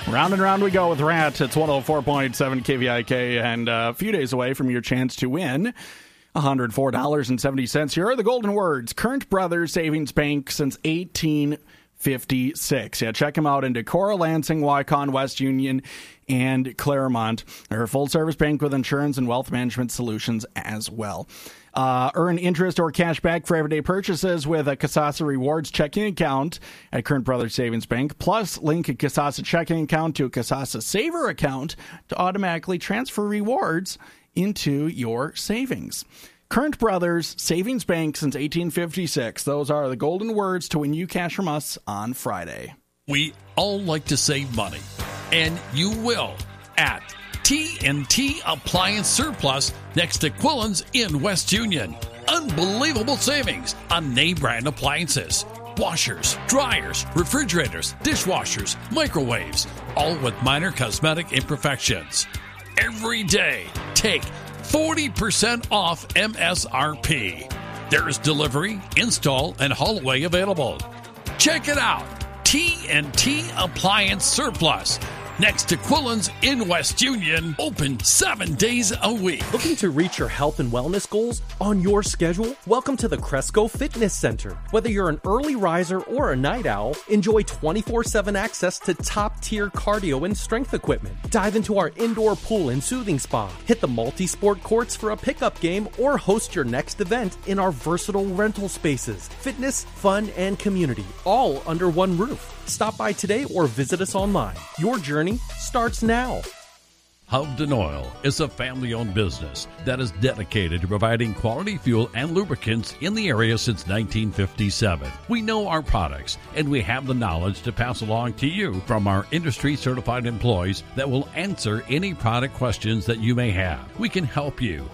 Round and round we go with Rat. It's 104.7 KVIK, and a few days away from your chance to win $104.70. Here are the golden words. Current Brothers Savings Bank since 1856. Yeah, check them out in Decorah, Lansing, Wycon, West Union, and Claremont. They're a full-service bank with insurance and wealth management solutions as well. Earn interest or cash back for everyday purchases with a Kasasa Rewards checking account at Current Brothers Savings Bank. Plus, link a Kasasa checking account to a Kasasa Saver account to automatically transfer rewards into your savings. Current Brothers Savings Bank since 1856. Those are the golden words to win you cash from us on Friday. We all like to save money, and you will at TNT Appliance Surplus next to Quillen's in West Union. Unbelievable savings on name brand appliances, washers, dryers, refrigerators, dishwashers, microwaves, all with minor cosmetic imperfections. Every day, take 40% off MSRP. There is delivery, install, and haul away available. Check it out. TNT Appliance Surplus next to Quillen's in West Union, open 7 days a week. Looking to reach your health and wellness goals on your schedule? Welcome to the Cresco Fitness Center. Whether you're an early riser or a night owl, enjoy 24/7 access to top-tier cardio and strength equipment. Dive into our indoor pool and soothing spa. Hit the multi-sport courts for a pickup game or host your next event in our versatile rental spaces. Fitness, fun, and community, all under one roof. Stop by today or visit us online. Your journey starts now. Hovden Oil is a family-owned business that is dedicated to providing quality fuel and lubricants in the area since 1957. We know our products, and we have the knowledge to pass along to you from our industry-certified employees that will answer any product questions that you may have. We can help you